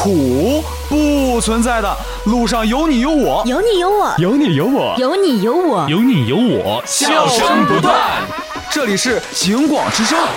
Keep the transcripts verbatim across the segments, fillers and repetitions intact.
苦，不存在的。路上有你有我， 有你有我， 有你有我， 有你有我， 有你有我， 笑声不断。这里是警广之声。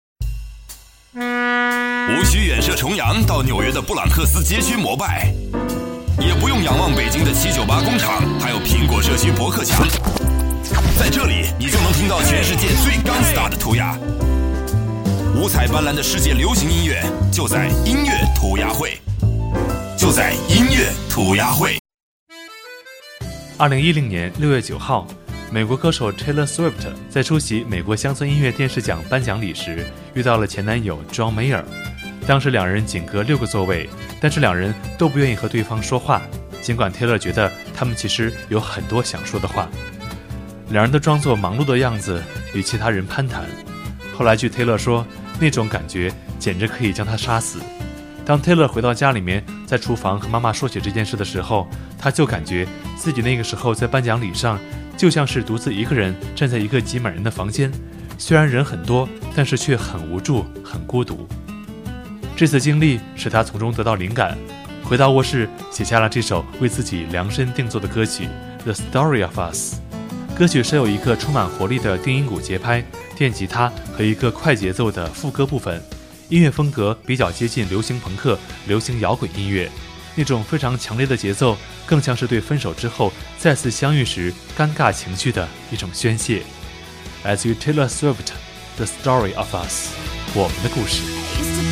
无需远涉重洋到纽约的布朗克斯街区膜拜，也不用仰望北京的七九八工厂，还有苹果社区博客墙。在这里，你就能听到全世界最钢 star 的涂鸦。五彩斑斓的世界流行音乐，就在音乐涂鸦会，就在音乐涂鸦会。 二零一零年六月九号，美国歌手 Taylor Swift 在出席美国乡村音乐电视奖颁奖礼时，遇到了前男友 John Mayer。当时两人仅隔六个座位，但是两人都不愿意和对方说话，尽管 Taylor 觉得他们其实有很多想说的话。两人都装作忙碌的样子，与其他人攀谈。后来据 Taylor 说，那种感觉简直可以将他杀死。当 Taylor 回到家里面，在厨房和妈妈说起这件事的时候，他就感觉自己那个时候在颁奖礼上就像是独自一个人站在一个挤满人的房间，虽然人很多，但是却很无助，很孤独。这次经历使他从中得到灵感，回到卧室写下了这首为自己量身定做的歌曲 The Story of Us。 歌曲是有一个充满活力的定音鼓节拍、电吉他和一个快节奏的副歌部分，音乐风格比较接近流行朋克、流行摇滚音乐，那种非常强烈的节奏更像是对分手之后再次相遇时尴尬情绪的一种宣泄。来自于 Taylor Swift The Story of Us， 我们的故事。